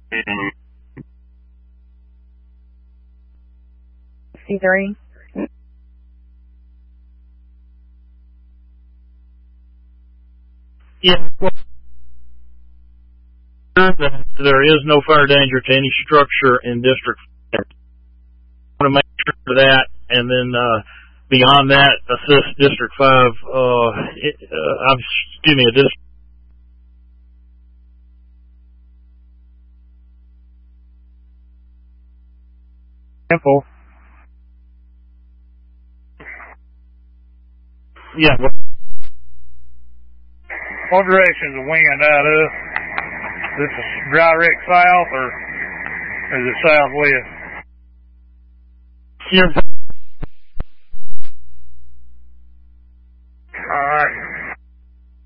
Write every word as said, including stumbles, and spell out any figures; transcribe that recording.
C three. Yeah. Well, there is no fire danger to any structure in District five. I want to make sure of that, and then uh, beyond that, assist District five. Uh, it, uh, excuse me, a district. Simple. Yeah. What direction is the wind out of? Is this direct south or is it southwest? Here.